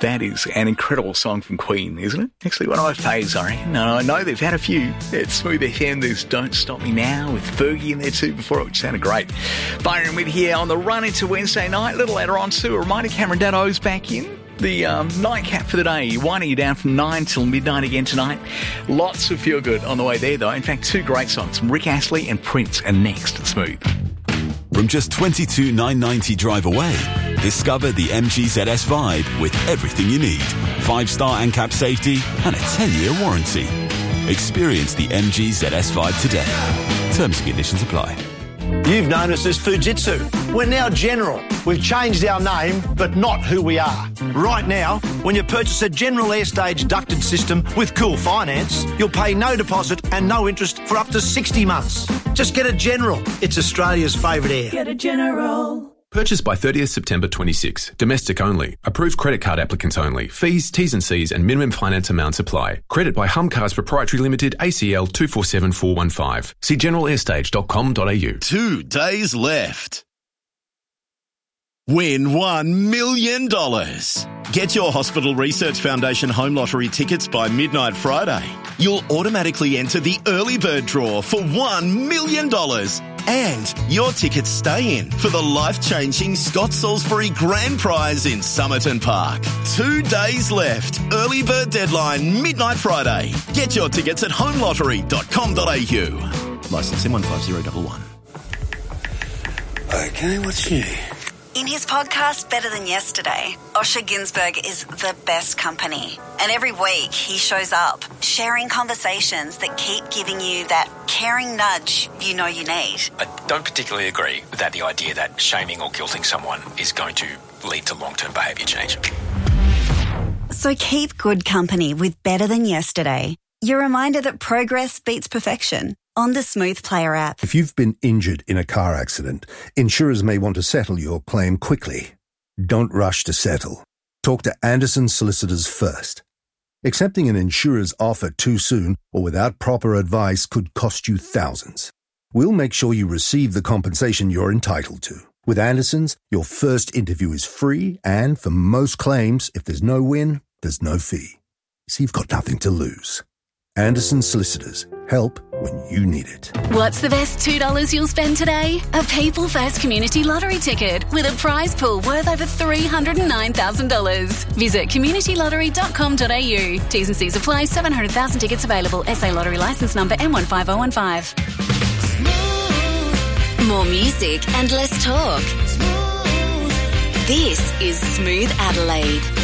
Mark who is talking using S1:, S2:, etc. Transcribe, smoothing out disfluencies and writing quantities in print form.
S1: That is an incredible song from Queen, isn't it? Actually, one of my faves, I reckon. I know they've had a few. It's Smooth FM. There's Don't Stop Me Now with Fergie in there too before it, which sounded great. Byron with you here on the run into Wednesday night. A little later on, Sue, a reminder, Cameron Daddo's back in. The nightcap for the day, winding you down from 9 till midnight again tonight. Lots of feel good on the way there, though. In fact, two great songs from Rick Astley and Prince are next at Smooth.
S2: From just $22,990 drive away, discover the MG ZS Vibe with everything you need. 5-star ANCAP safety and a 10-year warranty. Experience the MG ZS Vibe today. Terms and conditions apply.
S3: You've known us as Fujitsu. We're now General. We've changed our name, but not who we are. Right now, when you purchase a General Airstage ducted system with Cool Finance, you'll pay no deposit and no interest for up to 60 months. Just get a General. It's Australia's favourite air.
S4: Get a General.
S5: Purchased by 30th September 26. Domestic only. Approved credit card applicants only. Fees, T's and C's and minimum finance amounts apply. Credit by Hum Cars Proprietary Limited, ACL 247415. See generalairstage.com.au.
S6: 2 days left. Win $1 million. Get your Hospital Research Foundation Home Lottery tickets by midnight Friday. You'll automatically enter the early bird draw for $1 million. And your tickets stay in for the life-changing Scott Salisbury Grand Prize in Somerton Park. 2 days left. Early bird deadline, midnight Friday. Get your tickets at homelottery.com.au. Licence M15011.
S7: Okay, what's new?
S8: In his podcast, Better Than Yesterday, Osher Günsberg is the best company. And every week he shows up, sharing conversations that keep giving you that caring nudge you know you need.
S9: I don't particularly agree with the idea that shaming or guilting someone is going to lead to long-term behaviour change.
S8: So keep good company with Better Than Yesterday. Your reminder that progress beats perfection. On the Smooth Player app.
S10: If you've been injured in a car accident, insurers may want to settle your claim quickly. Don't rush to settle. Talk to Anderson Solicitors first. Accepting an insurer's offer too soon or without proper advice could cost you thousands. We'll make sure you receive the compensation you're entitled to. With Anderson's, your first interview is free, and for most claims, if there's no win, there's no fee. So you've got nothing to lose. Anderson Solicitors. Help when you need it.
S11: What's the best $2 you'll spend today? A People First Community Lottery ticket with a prize pool worth over $309,000. Visit communitylottery.com.au. T's and C's apply. 700,000 tickets available. SA Lottery licence number M15015. More music and less talk. This is Smooth Adelaide.